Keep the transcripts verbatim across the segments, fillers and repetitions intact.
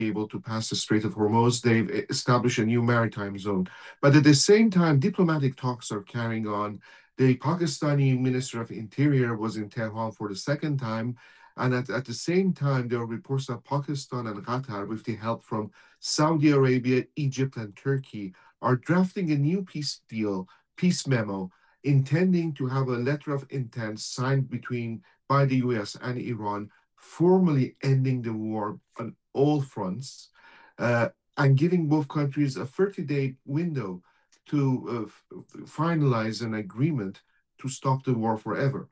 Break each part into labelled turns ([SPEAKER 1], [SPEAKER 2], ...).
[SPEAKER 1] able to pass the Strait of Hormuz. They've established a new maritime zone. But at the same time, diplomatic talks are carrying on. The Pakistani Minister of Interior was in Tehran for the second time. And at, at the same time, there are reports that Pakistan and Qatar, with the help from Saudi Arabia, Egypt, and Turkey, are drafting a new peace deal, peace memo, intending to have a letter of intent signed between by the U S and Iran, formally ending the war on all fronts, uh, and giving both countries a thirty-day window to uh, finalize an agreement to stop the war forever.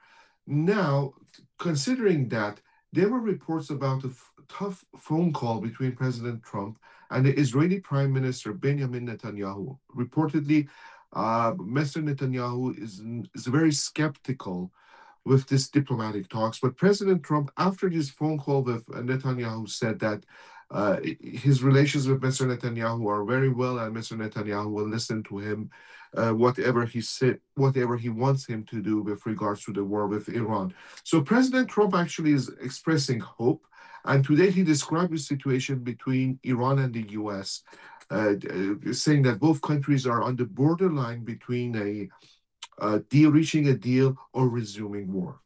[SPEAKER 1] Now, considering that, there were reports about a f- tough phone call between President Trump and the Israeli Prime Minister Benjamin Netanyahu. Reportedly, uh, Mister Netanyahu is, is very skeptical with this diplomatic talks. But President Trump, after this phone call with Netanyahu, said that uh, his relations with Mister Netanyahu are very well, and Mister Netanyahu will listen to him, uh, whatever he said, whatever he wants him to do with regards to the war with Iran. So President Trump actually is expressing hope, and today he described the situation between Iran and the U S, uh, saying that both countries are on the borderline between a uh, deal, reaching a deal or resuming war.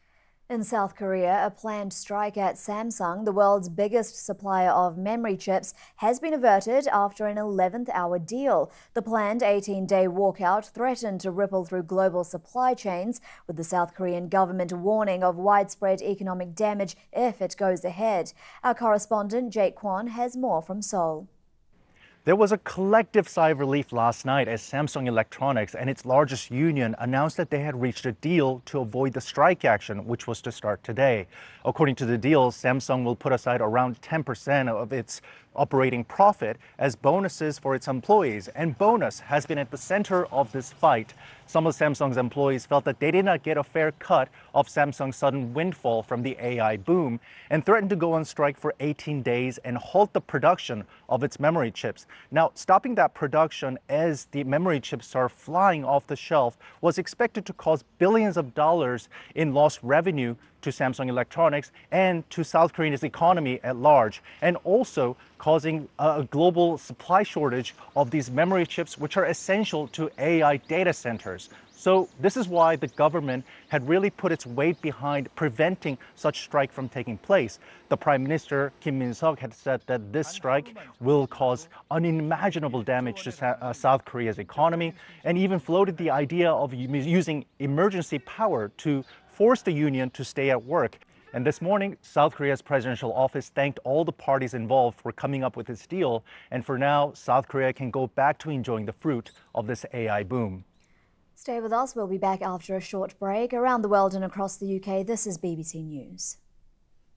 [SPEAKER 2] In South Korea, a planned strike at Samsung, the world's biggest supplier of memory chips, has been averted after an eleventh hour deal. The planned eighteen-day walkout threatened to ripple through global supply chains, with the South Korean government warning of widespread economic damage if it goes ahead. Our correspondent Jake Kwon has more from Seoul.
[SPEAKER 3] There was a collective sigh of relief last night as Samsung Electronics and its largest union announced that they had reached a deal to avoid the strike action, which was to start today. According to the deal, Samsung will put aside around ten percent of its operating profit as bonuses for its employees, and bonus has been at the center of this fight. Some of Samsung's employees felt that they did not get a fair cut of Samsung's sudden windfall from the A I boom and threatened to go on strike for eighteen days and halt the production of its memory chips. Now, stopping that production as the memory chips are flying off the shelf was expected to cause billions of dollars in lost revenue to Samsung Electronics and to South Korea's economy at large, and also causing a global supply shortage of these memory chips, which are essential to A I data centers. So this is why the government had really put its weight behind preventing such strike from taking place. The Prime Minister, Kim Min-seok, had said that this strike will cause unimaginable damage to uh, South Korea's economy, and even floated the idea of using emergency power to force the union to stay at work. And this morning, South Korea's presidential office thanked all the parties involved for coming up with this deal. And for now, South Korea can go back to enjoying the fruit of this A I boom.
[SPEAKER 2] Stay with us. We'll be back after a short break. Around the world and across the U K, this is B B C News.